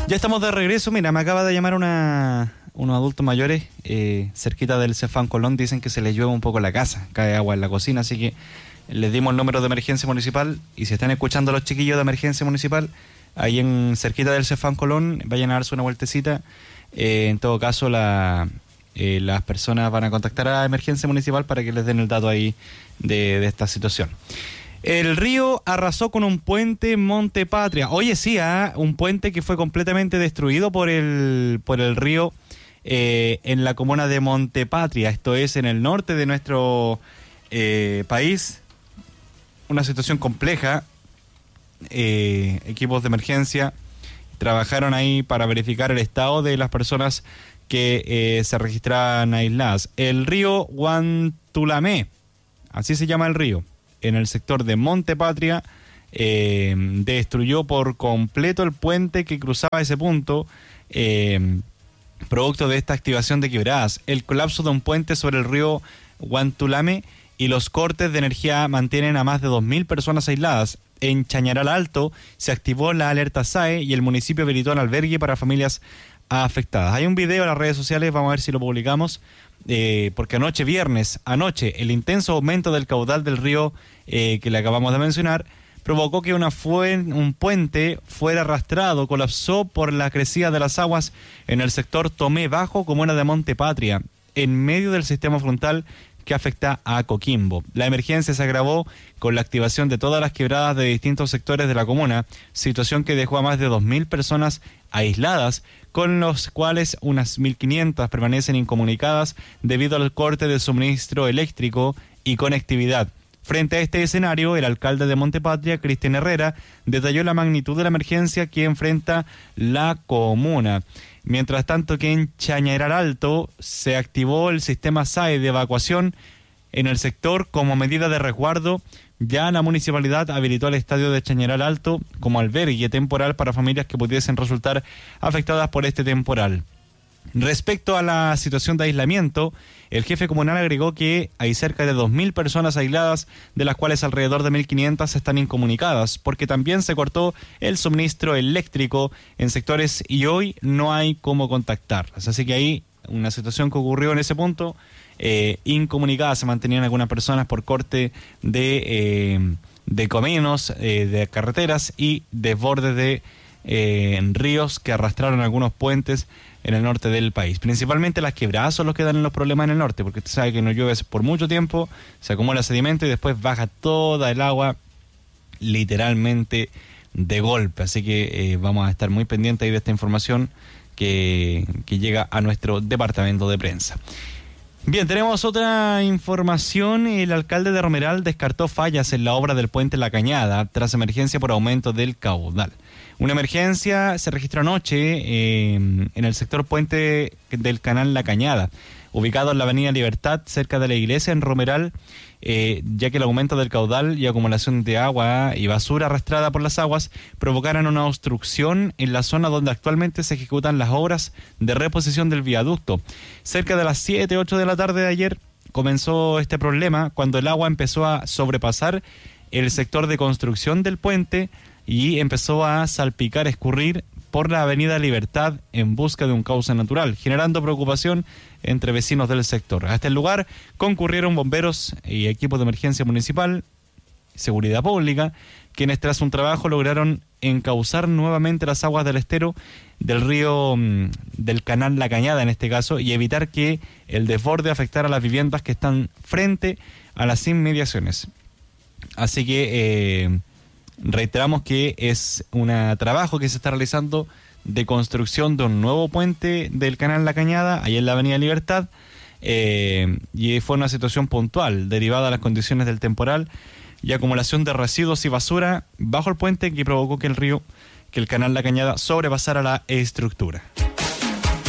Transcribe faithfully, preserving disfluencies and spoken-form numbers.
Ya estamos de regreso. Mira, me acaba de llamar una, unos adultos mayores eh, cerquita del Cefán Colón. Dicen que se les llueve un poco la casa, cae agua en la cocina, así que les dimos el número de emergencia municipal. Y si están escuchando a los chiquillos de emergencia municipal, ahí en cerquita del Cefán Colón, vayan a darse una vueltecita. Eh, en todo caso, la, eh, las personas van a contactar a la emergencia municipal para que les den el dato ahí de, de esta situación. El río arrasó con un puente en Monte Patria. Oye, sí, ¿eh? Un puente que fue completamente destruido por el, por el río eh, en la comuna de Monte Patria. Esto es en el norte de nuestro eh, país. Una situación compleja. Eh, equipos de emergencia trabajaron ahí para verificar el estado de las personas que eh, se registraban aisladas. El río Guantulamé, así se llama el río, en el sector de Monte Patria, eh, destruyó por completo el puente que cruzaba ese punto, eh, producto de esta activación de quebradas. El colapso de un puente sobre el río Guantulame y los cortes de energía mantienen a más de dos mil personas aisladas. En Chañaral Alto se activó la alerta S A E y el municipio habilitó un albergue para familias afectadas. Hay un video en las redes sociales, vamos a ver si lo publicamos. Eh, porque anoche, viernes, anoche, el intenso aumento del caudal del río eh, que le acabamos de mencionar provocó que una fuen- un puente fuera arrastrado, colapsó por la crecida de las aguas en el sector Tomé Bajo, comuna de Monte Patria, en medio del sistema frontal que afecta a Coquimbo. La emergencia se agravó con la activación de todas las quebradas de distintos sectores de la comuna, situación que dejó a más de dos mil personas aisladas, con los cuales unas mil quinientas permanecen incomunicadas debido al corte de suministro eléctrico y conectividad. Frente a este escenario, el alcalde de Monte Patria, Cristian Herrera, detalló la magnitud de la emergencia que enfrenta la comuna. Mientras tanto que en Chañaral Alto se activó el sistema S A E de evacuación en el sector como medida de resguardo. Ya la municipalidad habilitó el estadio de Chañaral Alto como albergue temporal para familias que pudiesen resultar afectadas por este temporal. Respecto a la situación de aislamiento, el jefe comunal agregó que hay cerca de dos mil personas aisladas, de las cuales alrededor de mil quinientas están incomunicadas, porque también se cortó el suministro eléctrico en sectores y hoy no hay cómo contactarlas. Así que ahí una situación que ocurrió en ese punto, eh, incomunicadas se mantenían algunas personas por corte de, eh, de caminos, eh, de carreteras y desbordes de eh, ríos que arrastraron algunos puentes en el norte del país. Principalmente las quebradas son los que dan los problemas en el norte, porque usted sabe que no llueve por mucho tiempo, se acumula sedimento y después baja toda el agua literalmente de golpe. Así que eh, vamos a estar muy pendientes ahí de esta información que, que llega a nuestro departamento de prensa. Bien, tenemos otra información. El alcalde de Romeral descartó fallas en la obra del puente La Cañada tras emergencia por aumento del caudal. Una emergencia se registró anoche eh, en el sector puente del canal La Cañada, ubicado en la avenida Libertad, cerca de la iglesia en Romeral, eh, ya que el aumento del caudal y acumulación de agua y basura arrastrada por las aguas provocaron una obstrucción en la zona donde actualmente se ejecutan las obras de reposición del viaducto. Cerca de las siete, ocho de la tarde de ayer comenzó este problema cuando el agua empezó a sobrepasar el sector de construcción del puente y empezó a salpicar, escurrir por la avenida Libertad en busca de un cauce natural, generando preocupación entre vecinos del sector. A este lugar concurrieron bomberos y equipos de emergencia municipal, seguridad pública, quienes tras un trabajo lograron encauzar nuevamente las aguas del estero del río, del canal La Cañada en este caso, y evitar que el desborde afectara a las viviendas que están frente a las inmediaciones. Así que eh, reiteramos que es un trabajo que se está realizando de construcción de un nuevo puente del canal La Cañada, ahí en la avenida Libertad, eh, y fue una situación puntual derivada de las condiciones del temporal y acumulación de residuos y basura bajo el puente que provocó que el río, que el canal La Cañada sobrepasara la estructura.